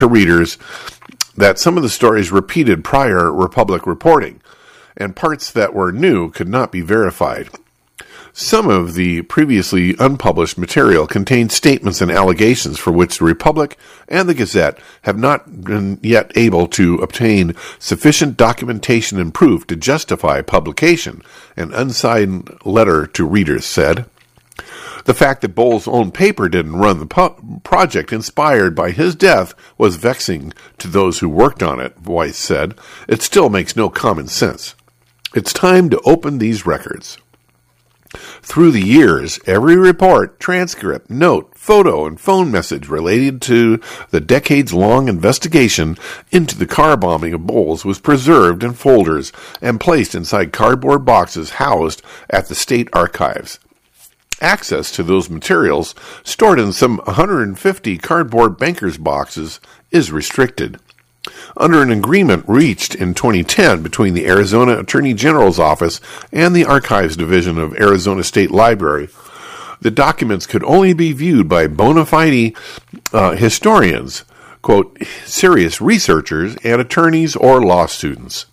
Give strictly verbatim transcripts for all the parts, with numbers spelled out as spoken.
to readers that some of the stories repeated prior Republic reporting, and parts that were new could not be verified. Some of the previously unpublished material contained statements and allegations for which the Republic and the Gazette have not been yet able to obtain sufficient documentation and proof to justify publication, an unsigned letter to readers said. The fact that Bowles' own paper didn't run the pu- project inspired by his death was vexing to those who worked on it, Weiss said. It still makes no common sense. It's time to open these records. Through the years, every report, transcript, note, photo, and phone message related to the decades-long investigation into the car bombing of Bowles was preserved in folders and placed inside cardboard boxes housed at the state archives. Access to those materials, stored in some one hundred fifty cardboard banker's boxes, is restricted. Under an agreement reached in twenty ten between the Arizona Attorney General's Office and the Archives Division of Arizona State Library, the documents could only be viewed by bona fide uh, historians, quote, serious researchers, and attorneys or law students.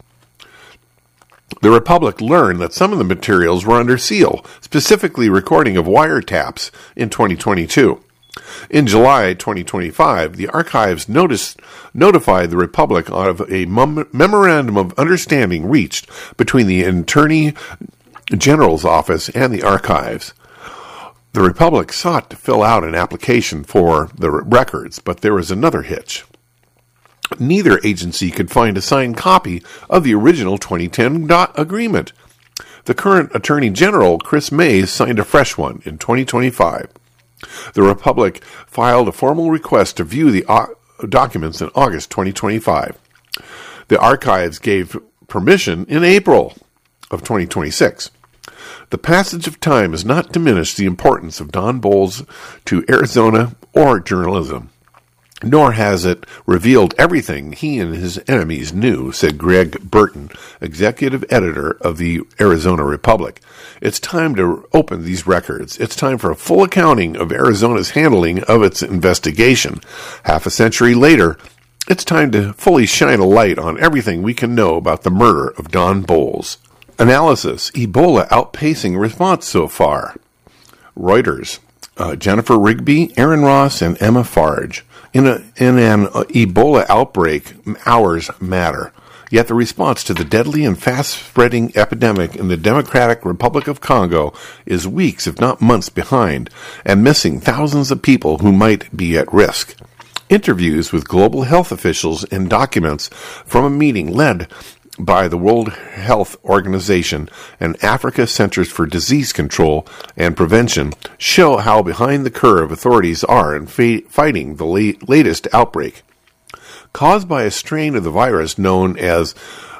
The Republic learned that some of the materials were under seal, specifically recording of wiretaps in twenty twenty-two. In July twenty twenty-five, the archives noticed, notified the Republic of a mem- memorandum of understanding reached between the Attorney General's Office and the archives. The Republic sought to fill out an application for the records, but there was another hitch. Neither agency could find a signed copy of the original twenty ten dot agreement. The current Attorney General, Chris Mays, signed a fresh one in twenty twenty-five. The Republic filed a formal request to view the uh, documents in August twenty twenty-five. The archives gave permission in April of twenty twenty-six. The passage of time has not diminished the importance of Don Bowles to Arizona or journalism, nor has it revealed everything he and his enemies knew, said Greg Burton, executive editor of the Arizona Republic. It's time to open these records. It's time for a full accounting of Arizona's handling of its investigation. Half a century later, it's time to fully shine a light on everything we can know about the murder of Don Bowles. Analysis: Ebola outpacing response so far. Reuters. Uh, Jennifer Rigby, Aaron Ross, and Emma Farge. In, a, in an uh, Ebola outbreak, hours matter. Yet the response to the deadly and fast-spreading epidemic in the Democratic Republic of Congo is weeks, if not months, behind, and missing thousands of people who might be at risk. Interviews with global health officials and documents from a meeting led by the World Health Organization and Africa Centers for Disease Control and Prevention show how behind the curve authorities are in fa- fighting the la- latest outbreak. Caused by a strain of the virus known as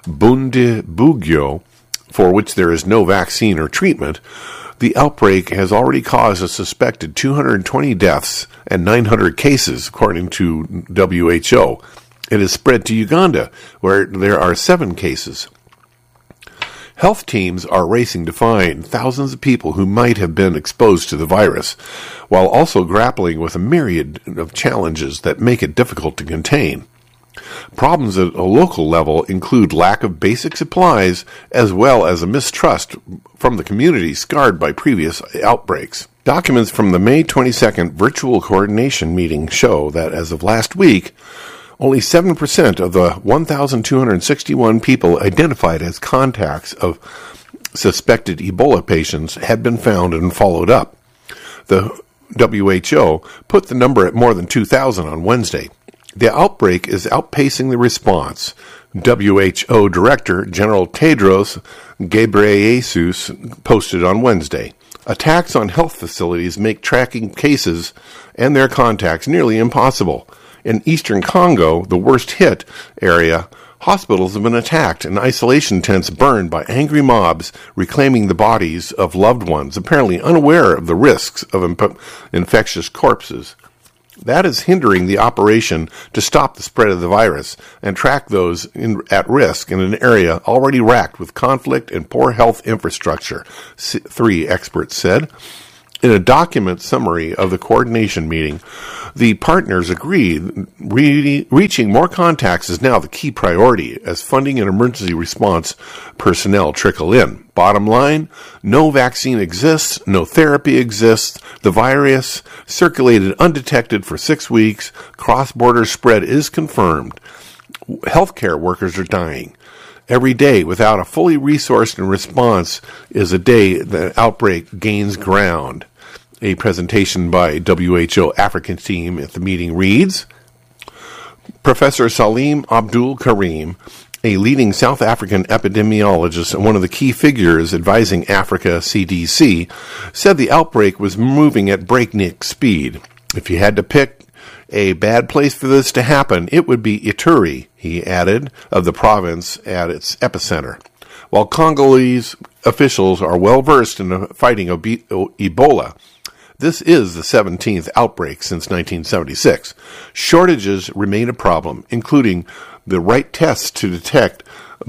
Bundibugyo, for which there is no vaccine or treatment, the outbreak has already caused a suspected two hundred twenty deaths and nine hundred cases, according to W H O. It has spread to Uganda, where there are seven cases. Health teams are racing to find thousands of people who might have been exposed to the virus, while also grappling with a myriad of challenges that make it difficult to contain. Problems at a local level include lack of basic supplies, as well as a mistrust from the community scarred by previous outbreaks. Documents from the May twenty-second virtual coordination meeting show that as of last week, only seven percent of the one thousand two hundred sixty-one people identified as contacts of suspected Ebola patients had been found and followed up. The W H O put the number at more than two thousand on Wednesday. The outbreak is outpacing the response. W H O Director General Tedros Ghebreyesus posted on Wednesday. Attacks on health facilities make tracking cases and their contacts nearly impossible. In eastern Congo, the worst hit area, hospitals have been attacked and isolation tents burned by angry mobs reclaiming the bodies of loved ones, apparently unaware of the risks of imp- infectious corpses. That is hindering the operation to stop the spread of the virus and track those in, at risk in an area already racked with conflict and poor health infrastructure, three experts said. In a document summary of the coordination meeting, the partners agreed re- reaching more contacts is now the key priority as funding and emergency response personnel trickle in. Bottom line, no vaccine exists, no therapy exists, the virus circulated undetected for six weeks, cross-border spread is confirmed. Healthcare workers are dying. Every day without a fully resourced response is a day the outbreak gains ground. A presentation by W H O African team at the meeting reads, Professor Salim Abdul Karim, a leading South African epidemiologist and one of the key figures advising Africa C D C, said the outbreak was moving at breakneck speed. If you had to pick a bad place for this to happen, it would be Ituri, he added, of the province at its epicenter. While Congolese officials are well versed in the fighting of Ebola, this is the seventeenth outbreak since nineteen seventy-six. Shortages remain a problem, including the right tests to detect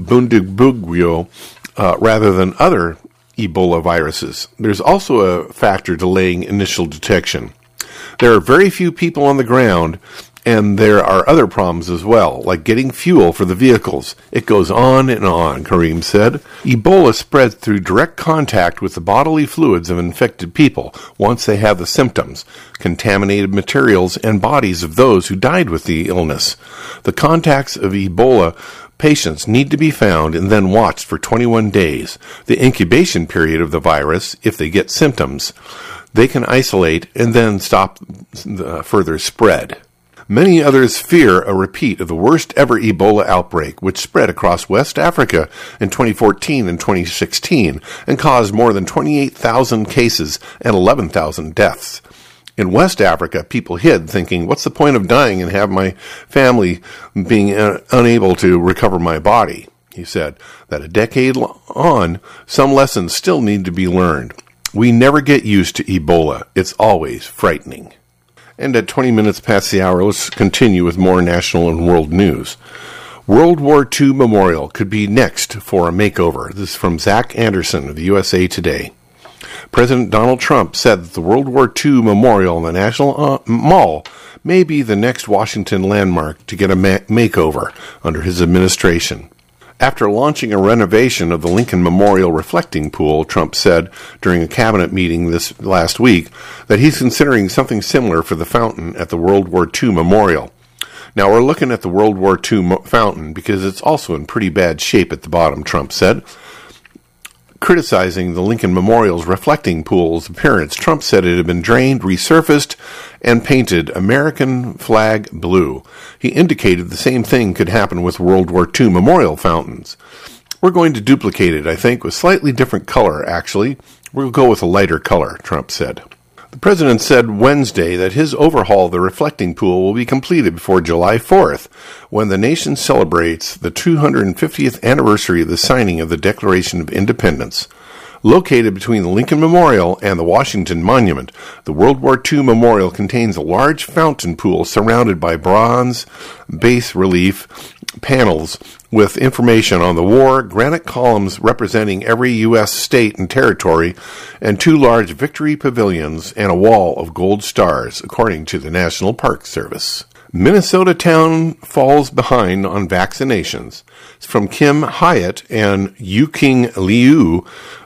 Bundibugyo uh, rather than other Ebola viruses. There's also a factor delaying initial detection. There are very few people on the ground, and there are other problems as well, like getting fuel for the vehicles. It goes on and on, Karim said. Ebola spreads through direct contact with the bodily fluids of infected people once they have the symptoms, contaminated materials, and bodies of those who died with the illness. The contacts of Ebola patients need to be found and then watched for twenty-one days, the incubation period of the virus, if they get symptoms. They can isolate and then stop the further spread. Many others fear a repeat of the worst ever Ebola outbreak, which spread across West Africa in twenty fourteen and twenty sixteen and caused more than twenty-eight thousand cases and eleven thousand deaths. In West Africa, people hid, thinking, what's the point of dying and have my family being uh, unable to recover my body? He said that a decade on, some lessons still need to be learned. We never get used to Ebola. It's always frightening. And at twenty minutes past the hour, let's continue with more national and world news. World War Two Memorial could be next for a makeover. This is from Zach Anderson of the U S A Today. President Donald Trump said that the World War Two Memorial in the National uh, Mall may be the next Washington landmark to get a ma- makeover under his administration. After launching a renovation of the Lincoln Memorial Reflecting Pool, Trump said during a cabinet meeting this last week that he's considering something similar for the fountain at the World War Two Memorial. Now, we're looking at the World War Two mo- fountain because it's also in pretty bad shape at the bottom, Trump said. Criticizing the Lincoln Memorial's reflecting pool's appearance, Trump said it had been drained, resurfaced, and painted American flag blue. He indicated the same thing could happen with World War Two memorial fountains. We're going to duplicate it, I think, with slightly different color, actually. We'll go with a lighter color, Trump said. The president said Wednesday that his overhaul of the reflecting pool will be completed before July fourth, when the nation celebrates the two hundred fiftieth anniversary of the signing of the Declaration of Independence. Located between the Lincoln Memorial and the Washington Monument, the World War Two Memorial contains a large fountain pool surrounded by bronze bas-relief panels with information on the war, granite columns representing every U S state and territory, and two large victory pavilions and a wall of gold stars, according to the National Park Service. Minnesota town falls behind on vaccinations. It's from Kim Hyatt and Yu-King Liu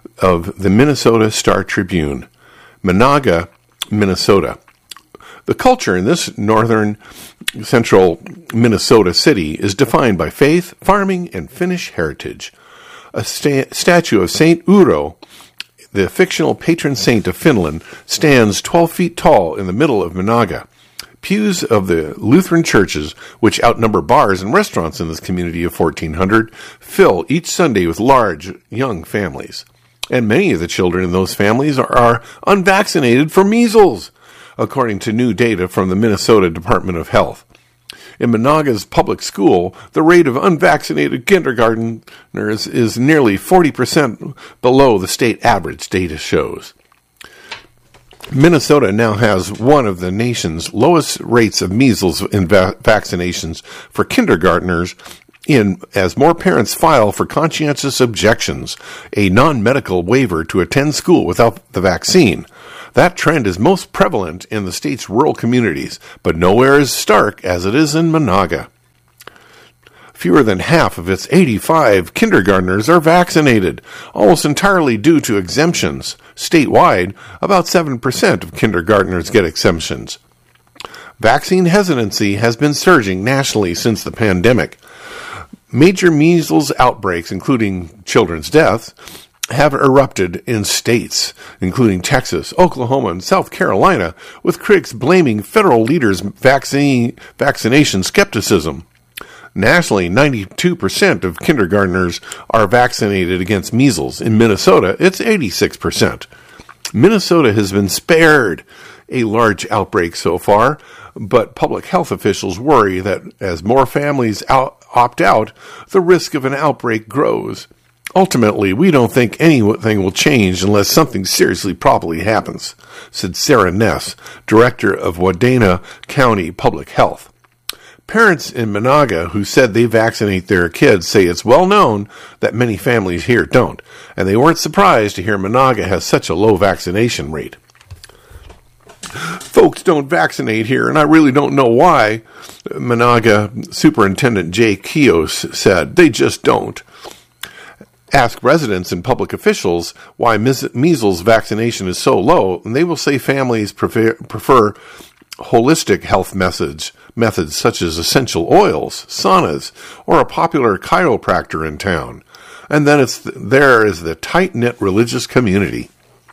of the Minnesota Star Tribune. Monaga, Minnesota. The culture in this northern central Minnesota city is defined by faith, farming, and Finnish heritage. A sta- statue of Saint Uro, the fictional patron saint of Finland, stands twelve feet tall in the middle of Monaga. Pews of the Lutheran churches, which outnumber bars and restaurants in this community of fourteen hundred, fill each Sunday with large, young families. And many of the children in those families are, are unvaccinated for measles, according to new data from the Minnesota Department of Health. In Monaga's public school, the rate of unvaccinated kindergartners is nearly forty percent below the state average, data shows. Minnesota now has one of the nation's lowest rates of measles in va- vaccinations for kindergartners, in as more parents file for conscientious objections, a non-medical waiver to attend school without the vaccine. That trend is most prevalent in the state's rural communities, but nowhere as stark as it is in Monaga. Fewer than half of its eighty-five kindergartners are vaccinated, almost entirely due to exemptions. Statewide, about seven percent of kindergartners get exemptions. Vaccine hesitancy has been surging nationally since the pandemic. Major measles outbreaks, including children's deaths, have erupted in states, including Texas, Oklahoma, and South Carolina, with critics blaming federal leaders' vaccine, vaccination skepticism. Nationally, ninety-two percent of kindergartners are vaccinated against measles. In Minnesota, it's eighty-six percent. Minnesota has been spared a large outbreak so far, but public health officials worry that as more families out, opt out, the risk of an outbreak grows. Ultimately, we don't think anything will change unless something seriously probably happens, said Sarah Ness, director of Wadena County Public Health. Parents in Monaga who said they vaccinate their kids say it's well known that many families here don't, and they weren't surprised to hear Monaga has such a low vaccination rate. Folks don't vaccinate here, and I really don't know why, Monaga Superintendent Jay Kios said. They just don't. Ask residents and public officials why measles vaccination is so low, and they will say families prefer, prefer holistic health methods, methods such as essential oils, saunas, or a popular chiropractor in town. And then it's there is the tight-knit religious community.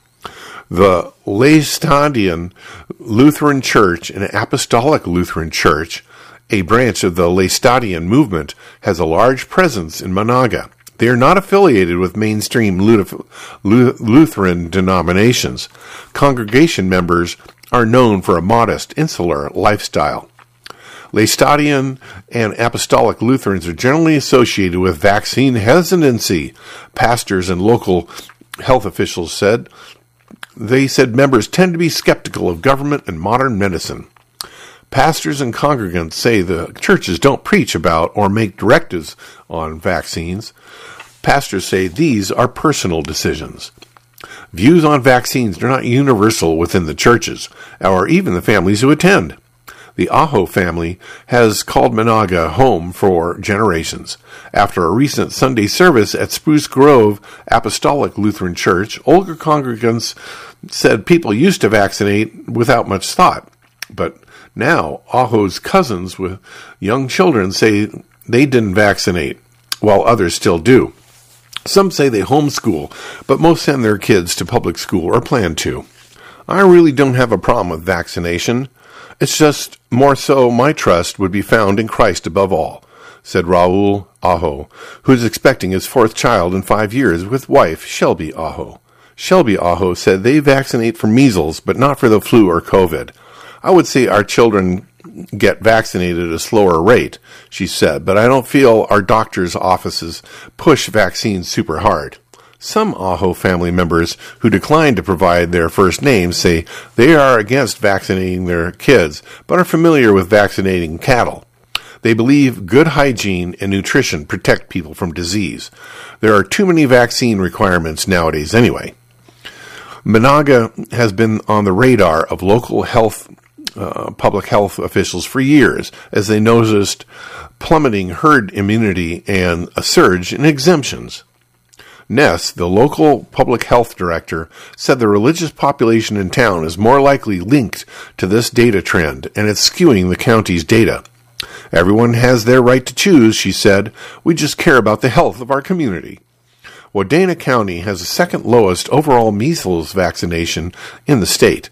The Laestadian Lutheran Church, an apostolic Lutheran church, a branch of the Laestadian movement, has a large presence in Monaga. They are not affiliated with mainstream Lutheran denominations. Congregation members are known for a modest, insular lifestyle. Laestadian and Apostolic Lutherans are generally associated with vaccine hesitancy, pastors and local health officials said. They said members tend to be skeptical of government and modern medicine. Pastors and congregants say the churches don't preach about or make directives on vaccines. Pastors say these are personal decisions. Views on vaccines are not universal within the churches, or even the families who attend. The Aho family has called Monaga home for generations. After a recent Sunday service at Spruce Grove Apostolic Lutheran Church, older congregants said people used to vaccinate without much thought. But now, Aho's cousins with young children say they didn't vaccinate, while others still do. Some say they homeschool, but most send their kids to public school or plan to. I really don't have a problem with vaccination. It's just more so my trust would be found in Christ above all, said Raul Aho, who is expecting his fourth child in five years with wife Shelby Aho. Shelby Aho said they vaccinate for measles, but not for the flu or COVID. I would say our children get vaccinated at a slower rate, she said, but I don't feel our doctors' offices push vaccines super hard. Some Aho family members who declined to provide their first names say they are against vaccinating their kids, but are familiar with vaccinating cattle. They believe good hygiene and nutrition protect people from disease. There are too many vaccine requirements nowadays anyway. Monaga has been on the radar of local health Uh, public health officials for years as they noticed plummeting herd immunity and a surge in exemptions. Ness, the local public health director, said the religious population in town is more likely linked to this data trend, and it's skewing the county's data. Everyone has their right to choose, she said. We just care about the health of our community. Wadena County has the second lowest overall measles vaccination in the state.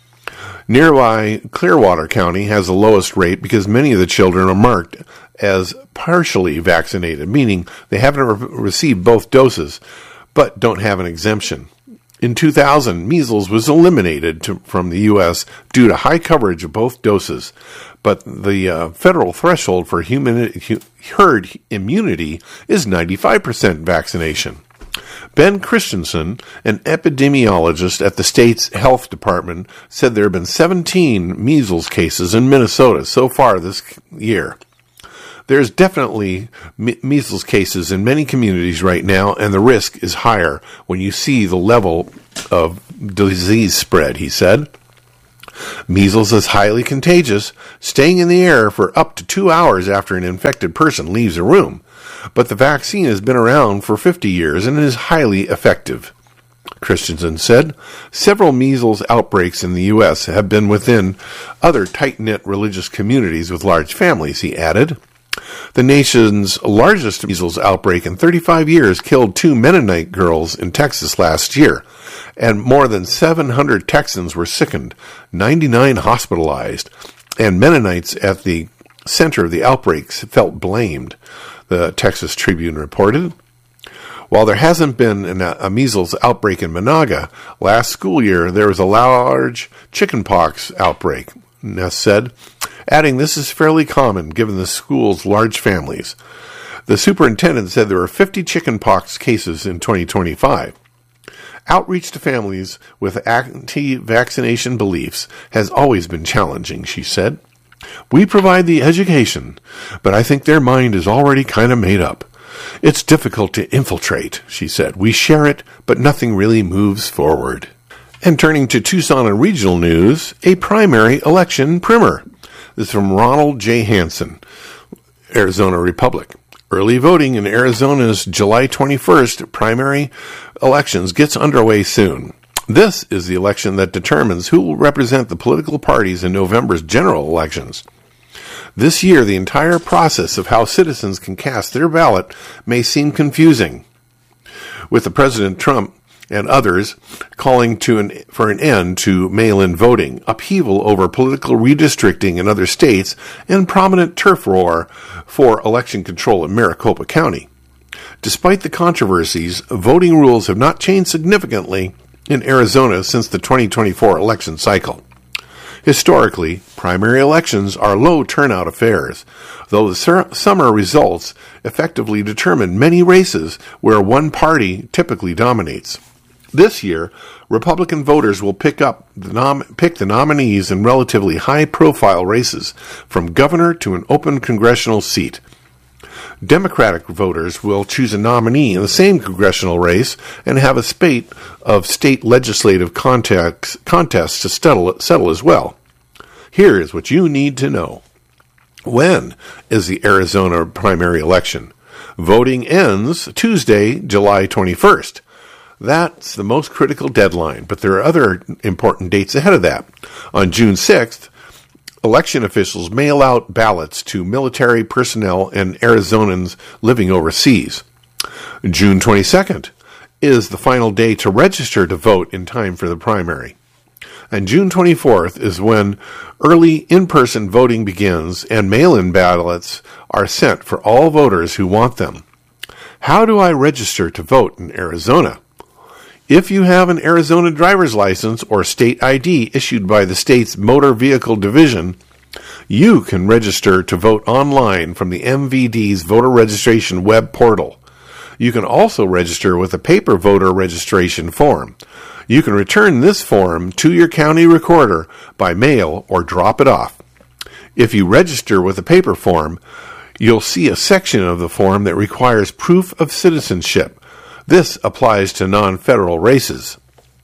Nearby Clearwater County has the lowest rate because many of the children are marked as partially vaccinated, meaning they haven't re- received both doses, but don't have an exemption. In two thousand, measles was eliminated to, from the U S due to high coverage of both doses, but the uh, federal threshold for human, herd immunity is ninety-five percent vaccination. Ben Christensen, an epidemiologist at the state's health department, said there have been seventeen measles cases in Minnesota so far this year. There's definitely me- measles cases in many communities right now, and the risk is higher when you see the level of disease spread, he said. Measles is highly contagious, staying in the air for up to two hours after an infected person leaves a room. But the vaccine has been around for fifty years and is highly effective. Christensen said several measles outbreaks in the U S have been within other tight-knit religious communities with large families, he added. The nation's largest measles outbreak in thirty-five years killed two Mennonite girls in Texas last year, and more than seven hundred Texans were sickened, ninety-nine hospitalized, and Mennonites at the center of the outbreaks felt blamed, the Texas Tribune reported. While there hasn't been an, a measles outbreak in Monaga, last school year there was a large chickenpox outbreak, Ness said, adding this is fairly common given the school's large families. The superintendent said there were fifty chickenpox cases in twenty twenty-five. Outreach to families with anti-vaccination beliefs has always been challenging, she said. We provide the education, but I think their mind is already kind of made up. It's difficult to infiltrate, she said. We share it, but nothing really moves forward. And turning to Tucson and regional news, a primary election primer. This is from Ronald J. Hansen, Arizona Republic. Early voting in Arizona's July twenty-first primary elections gets underway soon. This is the election that determines who will represent the political parties in November's general elections. This year, the entire process of how citizens can cast their ballot may seem confusing, with the President Trump and others calling to an, for an end to mail-in voting, upheaval over political redistricting in other states, and prominent turf war for election control in Maricopa County. Despite the controversies, voting rules have not changed significantly in Arizona since the twenty twenty-four election cycle. Historically, primary elections are low turnout affairs, though the sur- summer results effectively determine many races where one party typically dominates. This year, Republican voters will pick up the nom- pick the nominees in relatively high-profile races, from governor to an open congressional seat. Democratic voters will choose a nominee in the same congressional race and have a spate of state legislative contests, contests to settle, settle as well. Here is what you need to know. When is the Arizona primary election? Voting ends Tuesday, July twenty-first. That's the most critical deadline, but there are other important dates ahead of that. On June sixth, election officials mail out ballots to military personnel and Arizonans living overseas. June twenty-second is the final day to register to vote in time for the primary. And June twenty-fourth is when early in-person voting begins and mail-in ballots are sent for all voters who want them. How do I register to vote in Arizona? If you have an Arizona driver's license or state I D issued by the state's Motor Vehicle Division, you can register to vote online from the M V D's voter registration web portal. You can also register with a paper voter registration form. You can return this form to your county recorder by mail or drop it off. If you register with a paper form, you'll see a section of the form that requires proof of citizenship. This applies to non-federal races.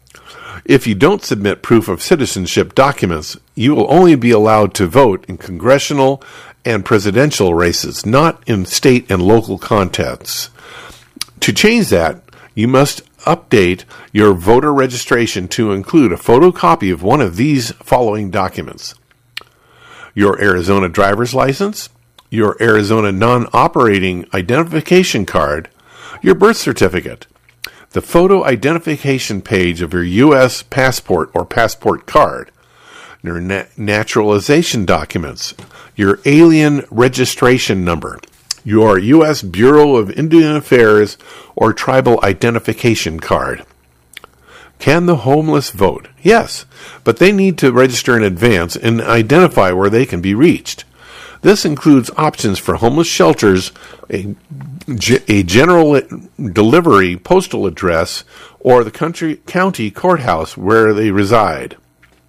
If you don't submit proof of citizenship documents, you will only be allowed to vote in congressional and presidential races, not in state and local contests. To change that, you must update your voter registration to include a photocopy of one of these following documents: your Arizona driver's license, your Arizona non-operating identification card, your birth certificate, the photo identification page of your U S passport or passport card, your na- naturalization documents, your alien registration number, your U S Bureau of Indian Affairs or tribal identification card. Can the homeless vote? Yes, but they need to register in advance and identify where they can be reached. This includes options for homeless shelters, a, a general delivery postal address, or the country, county courthouse where they reside.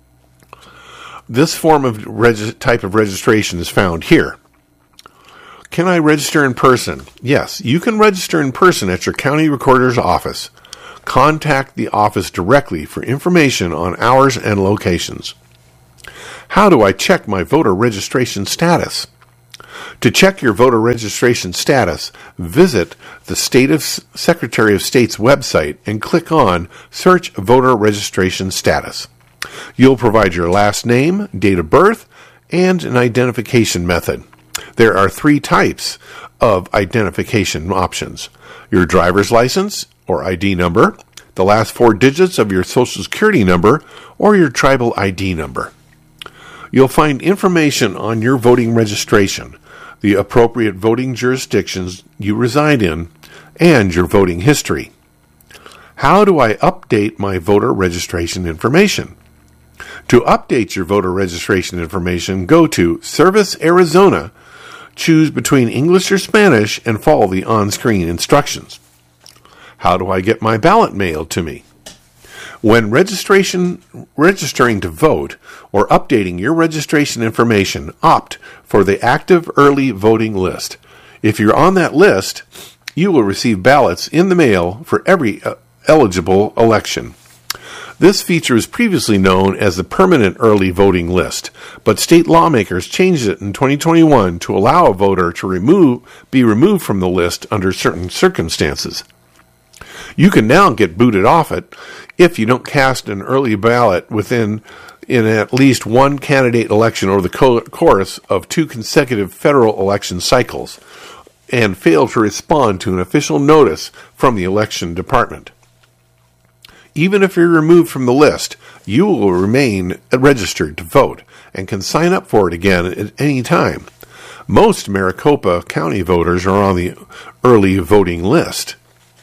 This form of reg- type of registration is found here. Can I register in person? Yes, you can register in person at your county recorder's office. Contact the office directly for information on hours and locations. How do I check my voter registration status? To check your voter registration status, visit the State of Secretary of State's website and click on Search Voter Registration Status. You'll provide your last name, date of birth, and an identification method. There are three types of identification options: your driver's license or I D number, the last four digits of your Social Security number, or your tribal I D number. You'll find information on your voting registration, the appropriate voting jurisdictions you reside in, and your voting history. How do I update my voter registration information? To update your voter registration information, go to Service Arizona, choose between English or Spanish, and follow the on-screen instructions. How do I get my ballot mailed to me? When registration, registering to vote or updating your registration information, opt for the active early voting list. If you're on that list, you will receive ballots in the mail for every uh, eligible election. This feature is previously known as the permanent early voting list, but state lawmakers changed it in twenty twenty-one to allow a voter to remove, be removed from the list under certain circumstances. You can now get booted off it if you don't cast an early ballot within in at least one candidate election over the co- course of two consecutive federal election cycles and fail to respond to an official notice from the election department. Even if you're removed from the list, you will remain registered to vote and can sign up for it again at any time. Most Maricopa County voters are on the early voting list.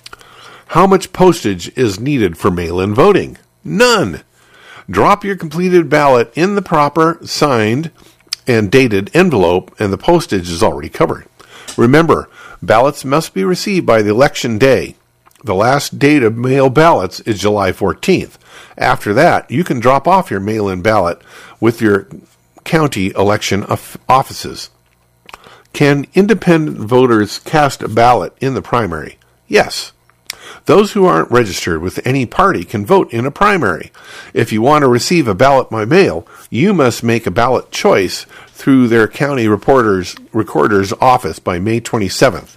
How much postage is needed for mail-in voting? None. Drop your completed ballot in the proper signed and dated envelope, and the postage is already covered. Remember, ballots must be received by the election day. The last date of mail ballots is July fourteenth. After that, you can drop off your mail-in ballot with your county election offices. Can independent voters cast a ballot in the primary? Yes. Those who aren't registered with any party can vote in a primary. If you want to receive a ballot by mail, you must make a ballot choice through their county reporter's recorder's office by May twenty-seventh.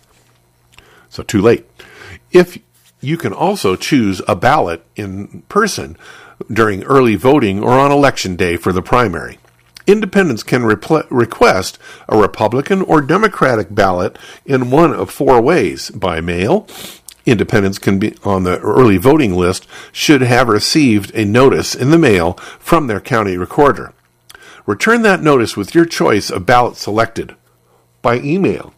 So too late. If you can also choose a ballot in person during early voting or on election day for the primary. Independents can repl- request a Republican or Democratic ballot in one of four ways: by mail. Independents can be on the early voting list should have received a notice in the mail from their county recorder. Return that notice with your choice of ballot selected. By email,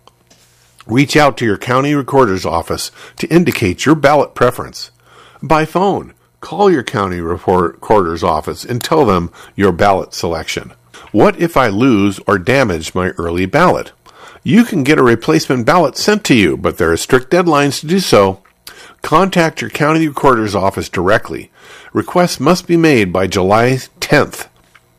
reach out to your county recorder's office to indicate your ballot preference. By phone, call your county recorder's office and tell them your ballot selection. What if I lose or damage my early ballot? You can get a replacement ballot sent to you, but there are strict deadlines to do so. Contact your county recorder's office directly. Requests must be made by July tenth.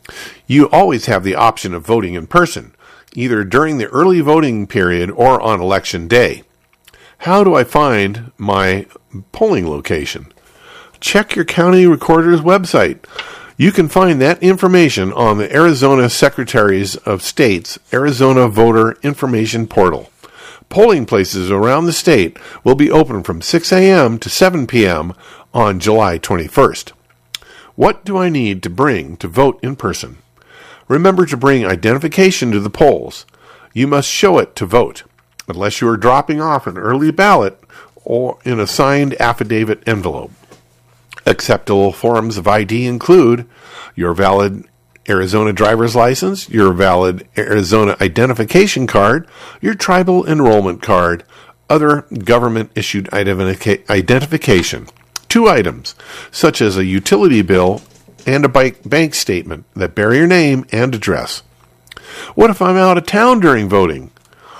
You always have the option of voting in person, either during the early voting period or on election day. How do I find my polling location? Check your county recorder's website. You can find that information on the Arizona Secretaries of State's Arizona Voter Information Portal. Polling places around the state will be open from six a.m. to seven p.m. on July twenty-first. What do I need to bring to vote in person? Remember to bring identification to the polls. You must show it to vote, unless you are dropping off an early ballot or in a signed affidavit envelope. Acceptable forms of I D include your valid Arizona driver's license, your valid Arizona identification card, your tribal enrollment card, other government-issued identifica- identification. Two items, such as a utility bill and a bank statement that bear your name and address. What if I'm out of town during voting?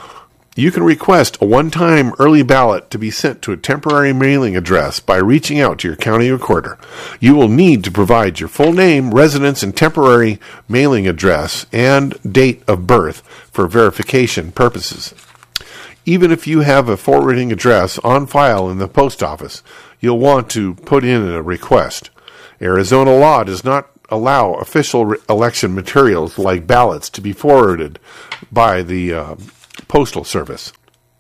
You can request a one-time early ballot to be sent to a temporary mailing address by reaching out to your county recorder. You will need to provide your full name, residence, and temporary mailing address and date of birth for verification purposes. Even if you have a forwarding address on file in the post office, you'll want to put in a request. Arizona law does not allow official re- election materials like ballots to be forwarded by the uh, Postal Service.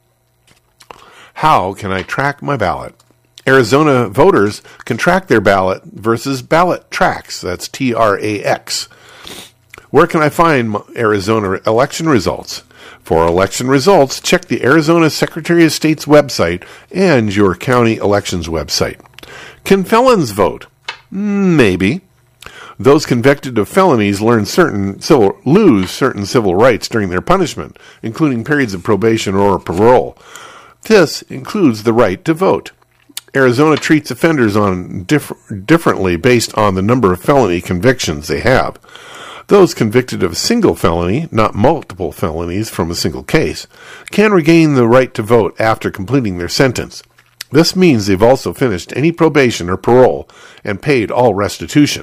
How can I track my ballot? Arizona voters can track their ballot versus ballot tracks. That's T R A X. Where can I find Arizona election results? For election results, check the Arizona Secretary of State's website and your county elections website. Can felons vote? Maybe. Those convicted of felonies learn certain civil, lose certain civil rights during their punishment, including periods of probation or parole. This includes the right to vote. Arizona treats offenders on diff- differently based on the number of felony convictions they have. Those convicted of a single felony, not multiple felonies from a single case, can regain the right to vote after completing their sentence. This means they've also finished any probation or parole and paid all restitution.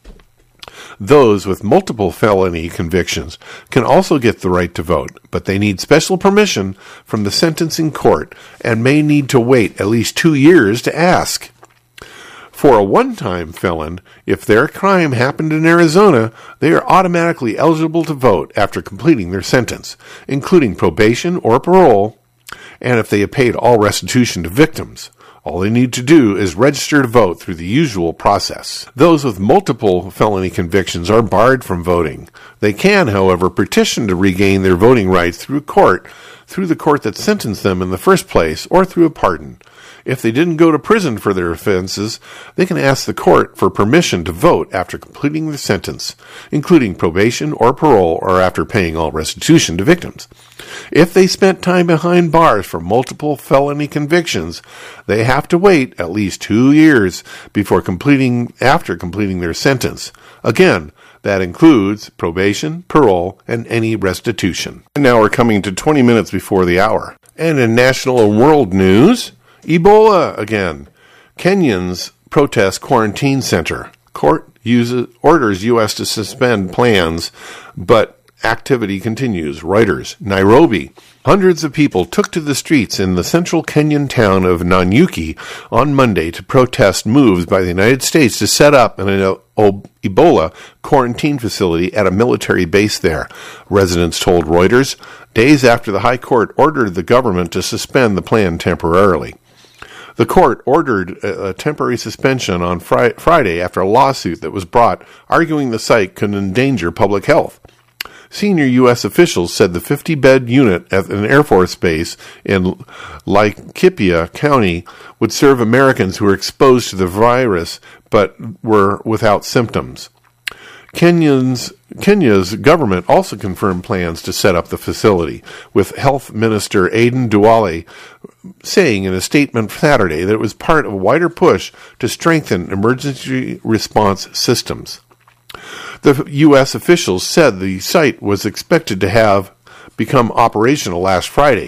Those with multiple felony convictions can also get the right to vote, but they need special permission from the sentencing court and may need to wait at least two years to ask. For a one-time felon, if their crime happened in Arizona, they are automatically eligible to vote after completing their sentence, including probation or parole, and if they have paid all restitution to victims. All they need to do is register to vote through the usual process. Those with multiple felony convictions are barred from voting. They can, however, petition to regain their voting rights through court, through the court that sentenced them in the first place, or through a pardon. If they didn't go to prison for their offenses, they can ask the court for permission to vote after completing the sentence, including probation or parole, or after paying all restitution to victims. If they spent time behind bars for multiple felony convictions, they have to wait at least two years before completing after completing their sentence. Again, that includes probation, parole, and any restitution. And now we're coming to twenty minutes before the hour. And in national and world news, Ebola again. Kenyans protest quarantine center. Court uses, orders U S to suspend plans, but activity continues. Reuters. Nairobi. Hundreds of people took to the streets in the central Kenyan town of Nanyuki on Monday to protest moves by the United States to set up an Ebola quarantine facility at a military base there, residents told Reuters, days after the High Court ordered the government to suspend the plan temporarily. The court ordered a temporary suspension on fri- Friday after a lawsuit that was brought arguing the site could endanger public health. Senior U S officials said the fifty-bed unit at an Air Force base in Laikipia County would serve Americans who were exposed to the virus but were without symptoms. Kenyan's, Kenya's government also confirmed plans to set up the facility, with Health Minister Aden Duale saying in a statement Saturday that it was part of a wider push to strengthen emergency response systems. The U S officials said the site was expected to have become operational last Friday.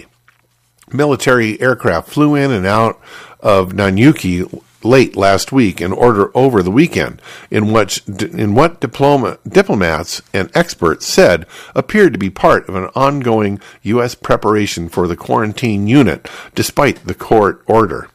Military aircraft flew in and out of Nanyuki late last week and order over the weekend, in which in what diploma, diplomats and experts said appeared to be part of an ongoing U S preparation for the quarantine unit, despite the court order.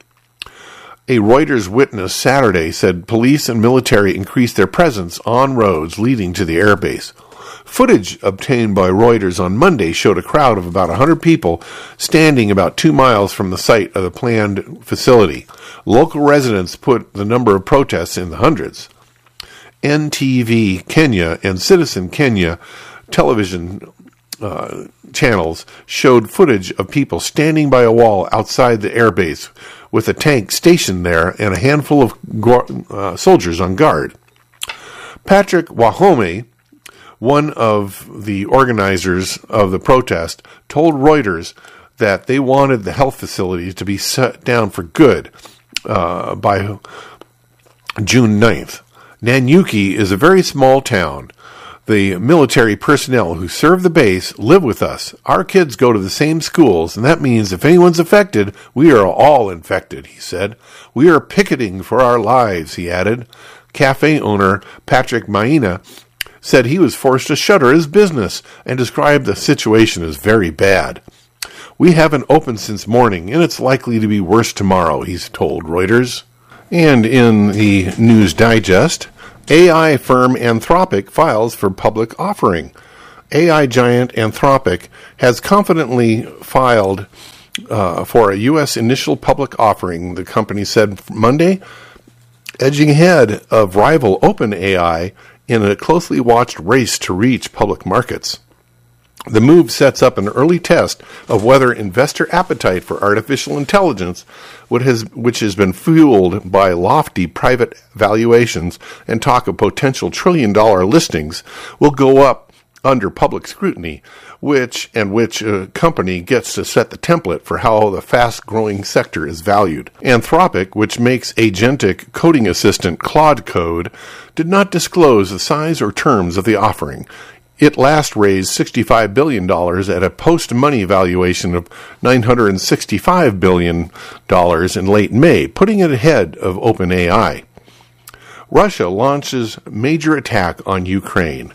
A Reuters witness Saturday said police and military increased their presence on roads leading to the airbase. Footage obtained by Reuters on Monday showed a crowd of about one hundred people standing about two miles from the site of the planned facility. Local residents put the number of protests in the hundreds. N T V Kenya and Citizen Kenya television uh, channels showed footage of people standing by a wall outside the airbase with a tank stationed there and a handful of gu- uh, soldiers on guard. Patrick Wahome, one of the organizers of the protest, told Reuters that they wanted the health facilities to be shut down for good uh, by June ninth. Nanyuki is a very small town. The military personnel who serve the base live with us. Our kids go to the same schools, and that means if anyone's affected, we are all infected, he said. We are picketing for our lives, he added. Cafe owner Patrick Maina said he was forced to shutter his business and described the situation as very bad. We haven't opened since morning, and it's likely to be worse tomorrow, he's told Reuters. And in the News Digest, A I firm Anthropic files for public offering. A I giant Anthropic has confidently filed uh, for a U S initial public offering, the company said Monday, edging ahead of rival OpenAI in a closely watched race to reach public markets. The move sets up an early test of whether investor appetite for artificial intelligence, which has, which has been fueled by lofty private valuations and talk of potential trillion-dollar listings, will go up under public scrutiny, which and which uh, company gets to set the template for how the fast-growing sector is valued. Anthropic, which makes agentic coding assistant Claude Code, did not disclose the size or terms of the offering. It last raised sixty-five billion dollars at a post-money valuation of nine hundred sixty-five billion dollars in late May, putting it ahead of OpenAI. Russia launches major attack on Ukraine.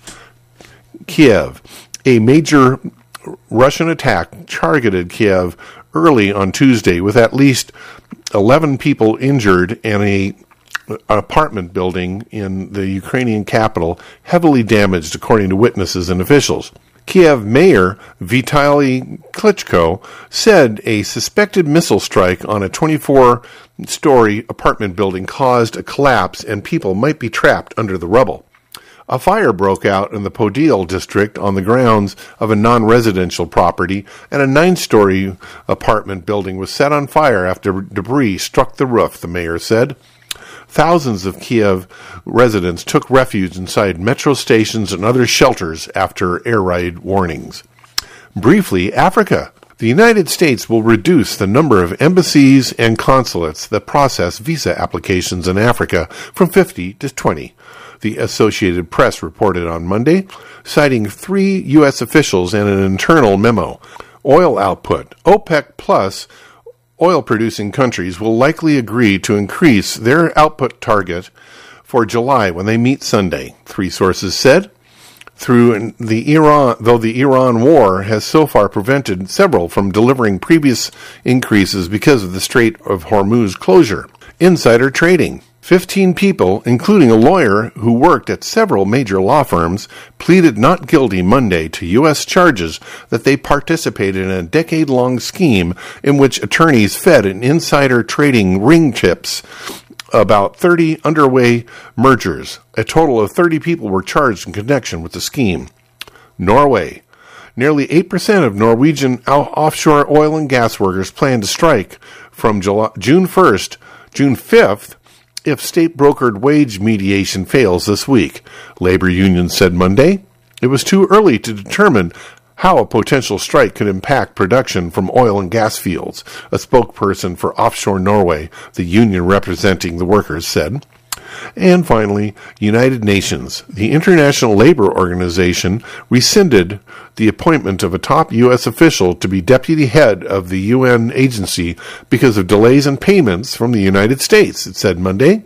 Kiev. A major Russian attack targeted Kiev early on Tuesday with at least eleven people injured and a an apartment building in the Ukrainian capital heavily damaged, according to witnesses and officials. Kiev Mayor Vitaly Klitschko said a suspected missile strike on a twenty-four-story apartment building caused a collapse and people might be trapped under the rubble. A fire broke out in the Podil district on the grounds of a non-residential property, and a nine-story apartment building was set on fire after debris struck the roof, the mayor said. Thousands of Kiev residents took refuge inside metro stations and other shelters after air raid warnings. Briefly, Africa. The United States will reduce the number of embassies and consulates that process visa applications in Africa from fifty to twenty. The Associated Press reported on Monday, citing three U S officials and an internal memo. Oil output. OPEC Plus oil-producing countries will likely agree to increase their output target for July when they meet Sunday, three sources said. Through the Iran, though the Iran war has so far prevented several from delivering previous increases because of the Strait of Hormuz closure. Insider trading. Fifteen people, including a lawyer who worked at several major law firms, pleaded not guilty Monday to U S charges that they participated in a decade-long scheme in which attorneys fed an insider trading ring tips about thirty underway mergers. A total of thirty people were charged in connection with the scheme. Norway. Nearly eight percent of Norwegian offshore oil and gas workers plan to strike from July, June first, June fifth, if state-brokered wage mediation fails this week, labor unions said Monday. It was too early to determine how a potential strike could impact production from oil and gas fields, a spokesperson for Offshore Norway, the union representing the workers, said. And finally, United Nations. The International Labor Organization rescinded the appointment of a top U S official to be deputy head of the U N agency because of delays in payments from the United States, it said Monday.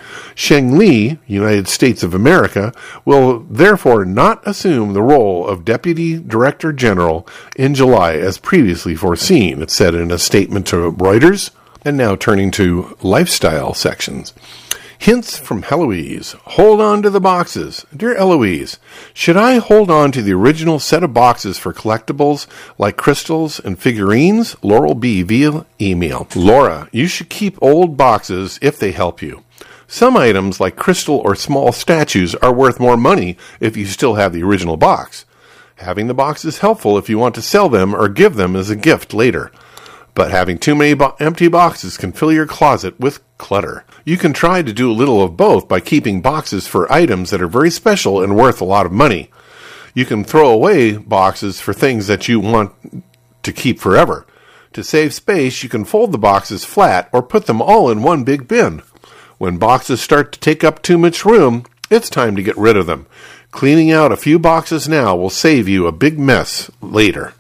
Sheng Li, United States of America, will therefore not assume the role of Deputy Director General in July as previously foreseen, it said in a statement to Reuters. And now turning to lifestyle sections. Hints from Heloise. Hold on to the boxes. Dear Eloise, should I hold on to the original set of boxes for collectibles like crystals and figurines? Laurel B. via email. Laura, you should keep old boxes if they help you. Some items like crystal or small statues are worth more money if you still have the original box. Having the box is helpful if you want to sell them or give them as a gift later. But having too many bo- empty boxes can fill your closet with clutter. You can try to do a little of both by keeping boxes for items that are very special and worth a lot of money. You can throw away boxes for things that you want to keep forever. To save space, you can fold the boxes flat or put them all in one big bin. When boxes start to take up too much room, it's time to get rid of them. Cleaning out a few boxes now will save you a big mess later.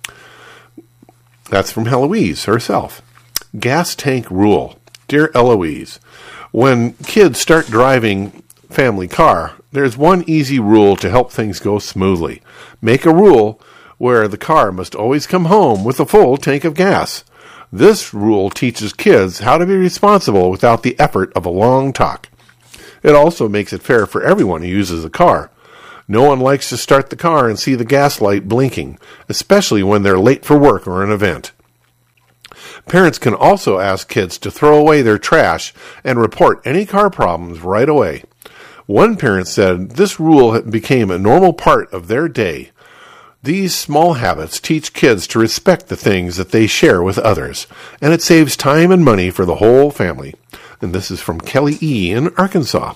That's from Heloise herself. Gas tank rule. Dear Eloise, when kids start driving family car, there's one easy rule to help things go smoothly. Make a rule where the car must always come home with a full tank of gas. This rule teaches kids how to be responsible without the effort of a long talk. It also makes it fair for everyone who uses a car. No one likes to start the car and see the gas light blinking, especially when they're late for work or an event. Parents can also ask kids to throw away their trash and report any car problems right away. One parent said this rule became a normal part of their day. These small habits teach kids to respect the things that they share with others, and it saves time and money for the whole family. And this is from Kelly E. in Arkansas.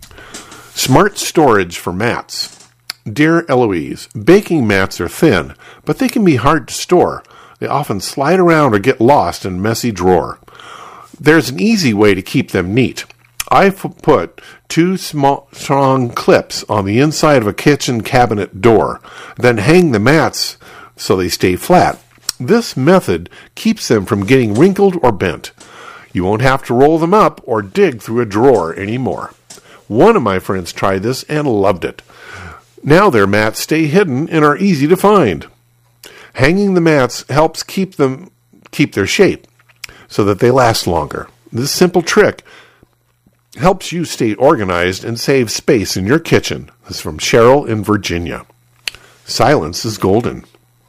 Smart storage for mats. Dear Eloise, baking mats are thin, but they can be hard to store. They often slide around or get lost in a messy drawer. There's an easy way to keep them neat. I've put two small, strong clips on the inside of a kitchen cabinet door, then hang the mats so they stay flat. This method keeps them from getting wrinkled or bent. You won't have to roll them up or dig through a drawer anymore. One of my friends tried this and loved it. Now their mats stay hidden and are easy to find. Hanging the mats helps keep them keep their shape so that they last longer. This simple trick helps you stay organized and save space in your kitchen. This is from Cheryl in Virginia. Silence is golden.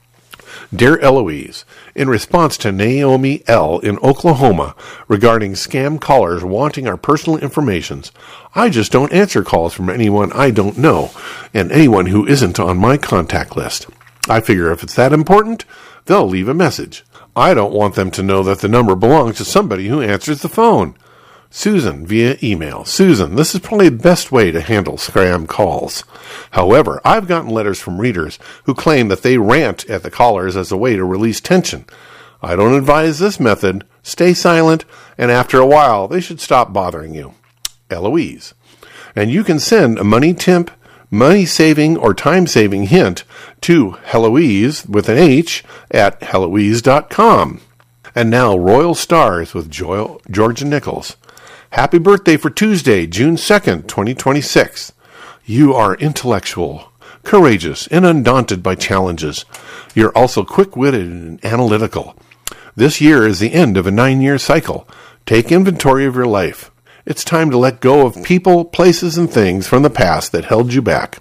Dear Eloise, in response to Naomi L. in Oklahoma regarding scam callers wanting our personal information, I just don't answer calls from anyone I don't know and anyone who isn't on my contact list. I figure if it's that important, they'll leave a message. I don't want them to know that the number belongs to somebody who answers the phone. Susan via email. Susan, this is probably the best way to handle scam calls. However, I've gotten letters from readers who claim that they rant at the callers as a way to release tension. I don't advise this method. Stay silent, and after a while, they should stop bothering you. Eloise. And you can send a money tip, money-saving, or time-saving hint to Heloise with an H at heloise dot com. And now, Royal Stars with jo- Georgia Nichols. Happy birthday for Tuesday, June second, twenty twenty-six. You are intellectual, courageous, and undaunted by challenges. You're also quick-witted and analytical. This year is the end of a nine-year cycle. Take inventory of your life. It's time to let go of people, places, and things from the past that held you back.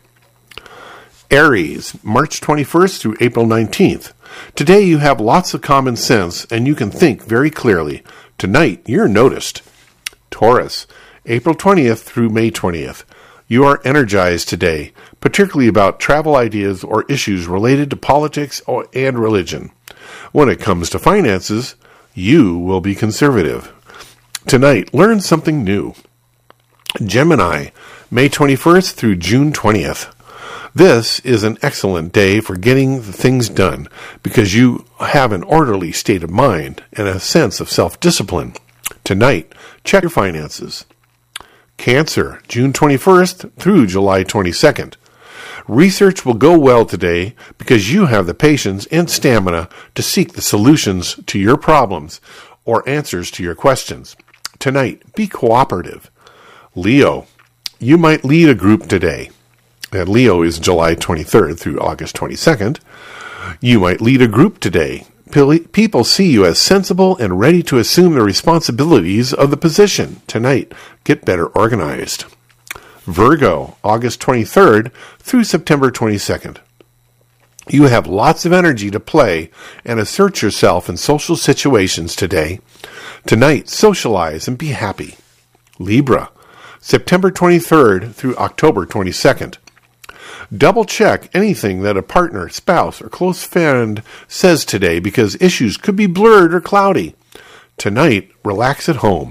Aries, March twenty-first through April nineteenth. Today you have lots of common sense and you can think very clearly. Tonight you're noticed. Taurus, April twentieth through May twentieth. You are energized today, particularly about travel ideas or issues related to politics and religion. When it comes to finances, you will be conservative. Tonight, learn something new. Gemini, May twenty-first through June twentieth. This is an excellent day for getting things done because you have an orderly state of mind and a sense of self-discipline. Tonight, check your finances. Cancer, June twenty-first through July twenty-second. Research will go well today because you have the patience and stamina to seek the solutions to your problems or answers to your questions. Tonight, be cooperative. Leo, you might lead a group today. And Leo is July twenty-third through August twenty-second. You might lead a group today. People see you as sensible and ready to assume the responsibilities of the position. Tonight, get better organized. Virgo, August twenty-third through September twenty-second. You have lots of energy to play and assert yourself in social situations today. Tonight, socialize and be happy. Libra, September twenty-third through October twenty-second. Double check anything that a partner, spouse, or close friend says today because issues could be blurred or cloudy. Tonight, relax at home.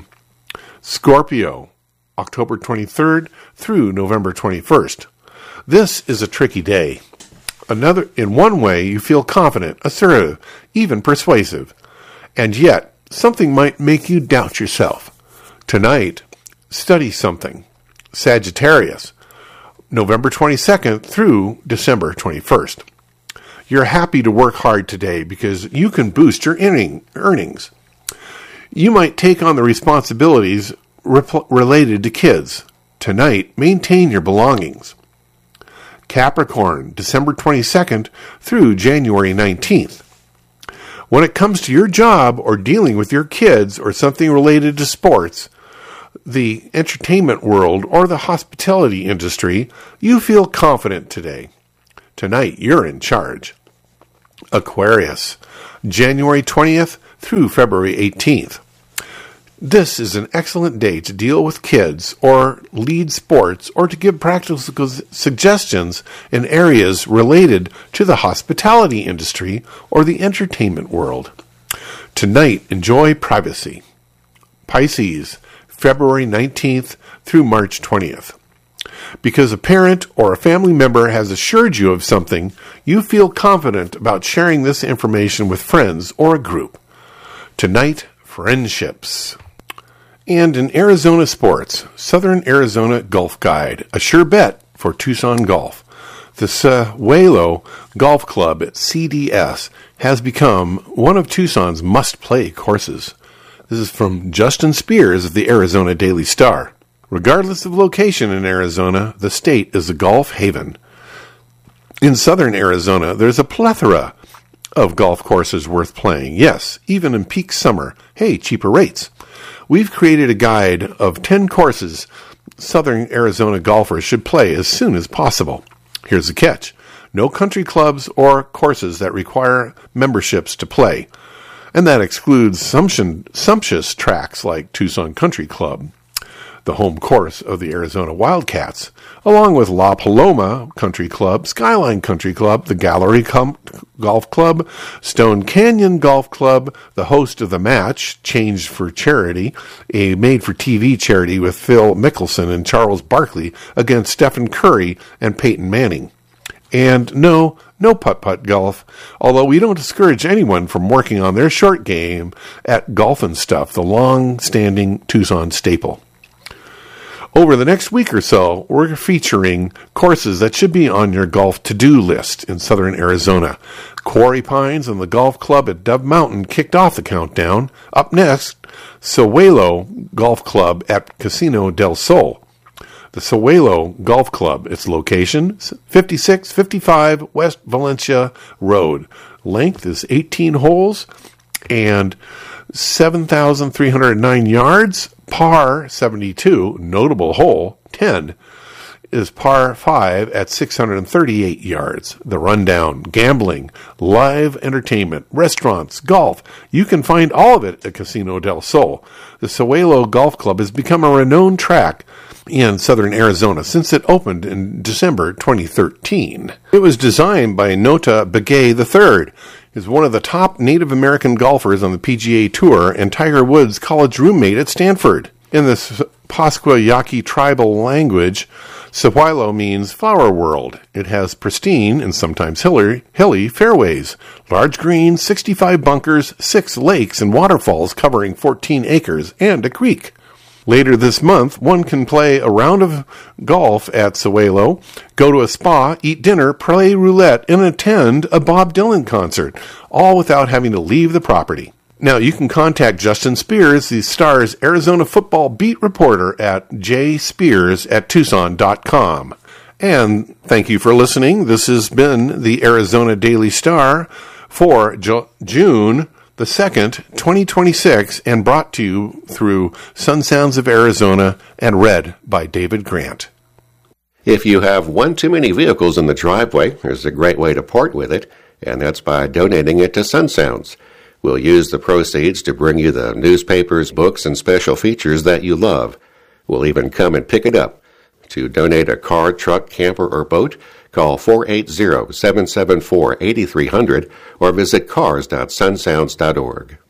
Scorpio, October twenty-third through November twenty-first. This is a tricky day. Another, in one way, you feel confident, assertive, even persuasive. And yet, something might make you doubt yourself. Tonight, study something. Sagittarius, November twenty-second through December twenty-first. You're happy to work hard today because you can boost your earnings. You might take on the responsibilities rep- related to kids. Tonight, maintain your belongings. Capricorn, December twenty-second through January nineteenth. When it comes to your job or dealing with your kids or something related to sports, the entertainment world, or the hospitality industry, you feel confident today. Tonight, you're in charge. Aquarius, January twentieth through February eighteenth. This is an excellent day to deal with kids or lead sports or to give practical suggestions in areas related to the hospitality industry or the entertainment world. Tonight, enjoy privacy. Pisces, February nineteenth through March twentieth. Because a parent or a family member has assured you of something, you feel confident about sharing this information with friends or a group. Tonight, friendships. And in Arizona sports, Southern Arizona Golf Guide, a sure bet for Tucson golf. The Sewalo Golf Club at C D S has become one of Tucson's must-play courses. This is from Justin Spears of the Arizona Daily Star. Regardless of location in Arizona, the state is a golf haven. In southern Arizona, there's a plethora of golf courses worth playing. Yes, even in peak summer. Hey, cheaper rates. We've created a guide of ten courses southern Arizona golfers should play as soon as possible. Here's the catch. No country clubs or courses that require memberships to play. And that excludes sumption, sumptuous tracks like Tucson Country Club, the home course of the Arizona Wildcats, along with La Paloma Country Club, Skyline Country Club, the Gallery Com- Golf Club, Stone Canyon Golf Club, the host of the match, Changed for Charity, a made-for-T V charity with Phil Mickelson and Charles Barkley against Stephen Curry and Peyton Manning. And no, no putt-putt golf, although we don't discourage anyone from working on their short game at Golf and Stuff, the long-standing Tucson staple. Over the next week or so, we're featuring courses that should be on your golf to-do list in southern Arizona. Quarry Pines and the Golf Club at Dove Mountain kicked off the countdown. Up next, Sewalo Golf Club at Casino del Sol. The Sewalo Golf Club, its location, fifty-six fifty-five West Valencia Road. Length is eighteen holes and seven thousand three hundred nine yards. Par seventy-two, notable hole ten, is par five at six hundred thirty-eight yards. The rundown, gambling, live entertainment, restaurants, golf. You can find all of it at Casino del Sol. The Sewalo Golf Club has become a renowned track in southern Arizona since it opened in December twenty thirteen. It was designed by Nota Begay the third. Is one of the top Native American golfers on the P G A Tour and Tiger Woods' college roommate at Stanford. In the Pascua Yaqui tribal language, Sewalo means flower world. It has pristine and sometimes hilly, hilly fairways, large greens, sixty-five bunkers, six lakes and waterfalls covering fourteen acres, and a creek. Later this month, one can play a round of golf at Sewalo, go to a spa, eat dinner, play roulette, and attend a Bob Dylan concert, all without having to leave the property. Now, you can contact Justin Spears, the Star's Arizona football beat reporter at jspears at tucson dot com. And thank you for listening. This has been the Arizona Daily Star for jo- June the second, twenty twenty-six, and brought to you through Sun Sounds of Arizona and read by David Grant. If you have one too many vehicles in the driveway, there's a great way to part with it, and that's by donating it to Sun Sounds. We'll use the proceeds to bring you the newspapers, books, and special features that you love. We'll even come and pick it up. To donate a car, truck, camper, or boat, call four eight zero, seven seven four, eight three zero zero or visit cars dot sun sounds dot org.